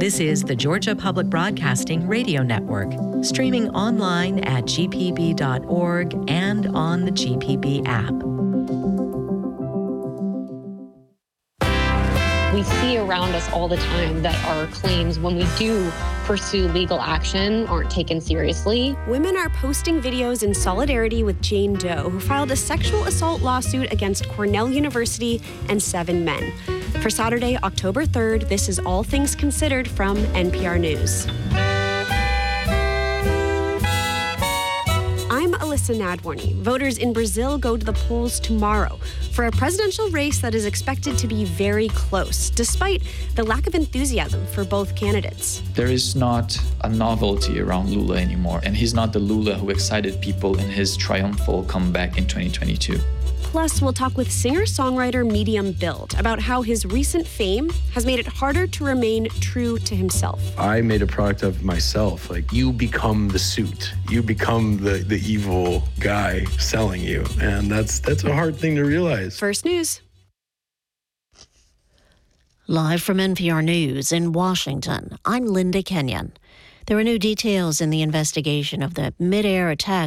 This is the Georgia Public Broadcasting Radio Network, streaming online at gpb.org and on the GPB app. We see around us all the time that our claims, when we do pursue legal action, aren't taken seriously. Women are posting videos in solidarity with Jane Doe, who filed a sexual assault lawsuit against Cornell University and 7 men. For Saturday, October 3rd, this is All Things Considered from NPR News. I'm Alyssa Nadworny. Voters in Brazil go to the polls tomorrow for a presidential race that is expected to be very close, despite the lack of enthusiasm for both candidates. There is not a novelty around Lula anymore, and he's not the Lula who excited people in his triumphal comeback in 2022. Plus, we'll talk with singer-songwriter Medium Build about how his recent fame has made it harder to remain true to himself. I made a product of myself. Like, you become the suit. You become the evil guy selling you. And that's a hard thing to realize. First News. Live from NPR News in Washington, I'm Linda Kenyon. There are new details in the investigation of the mid-air attack